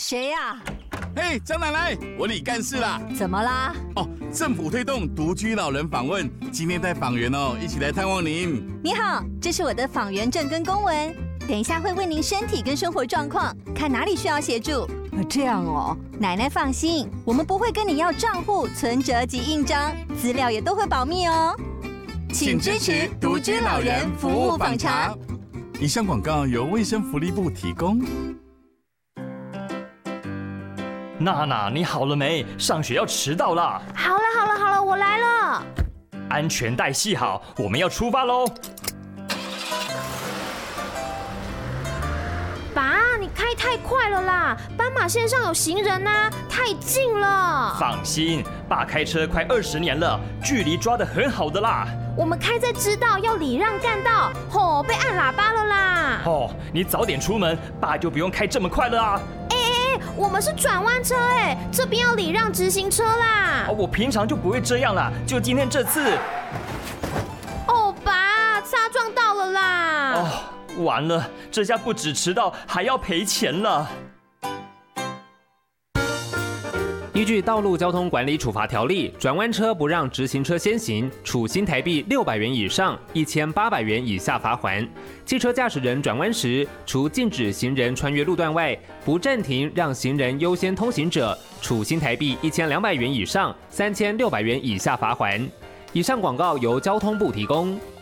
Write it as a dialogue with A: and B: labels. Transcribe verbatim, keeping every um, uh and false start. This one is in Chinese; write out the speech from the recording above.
A: 谁呀？
B: 嘿，张奶奶，我李干事啦。
A: 怎么啦？
B: 哦，政府推动独居老人访问，今天带访员哦，一起来探望您。
A: 你好，这是我的访员证跟公文，等一下会问您身体跟生活状况，看哪里需要协助。这样哦，奶奶放心，我们不会跟你要账户、存折及印章，资料也都会保密哦。请支持独居老人服务访查。
B: 以上广告由卫生福利部提供。
C: 娜娜，你好了没？上学要迟到了。
D: 好了好了好了，我来了。
C: 安全带系好，我们要出发喽。
D: 爸，你开太快了啦！斑马线上有行人啊，太近了。
C: 放心，爸开车快二十年了，距离抓得很好的啦。
D: 我们开在知道要礼让干道，吼，被按喇叭了啦。
C: 哦，你早点出门，爸就不用开这么快了啊。
D: 哎哎哎，我们是转弯车哎，这边要礼让直行车啦。
C: 我平常就不会这样啦，就今天这次。
D: 哦，爸，擦撞到了啦。
C: 哦，完了，这下不止迟到，还要赔钱了。
E: 依据《道路交通管理处罚条例》，转弯车不让直行车先行，处新台币六百元以上一千八百元以下罚锾。汽车驾驶人转弯时，除禁止行人穿越路段外，不暂停让行人优先通行者，处新台币一千两百元以上三千六百元以下罚锾。以上广告由交通部提供。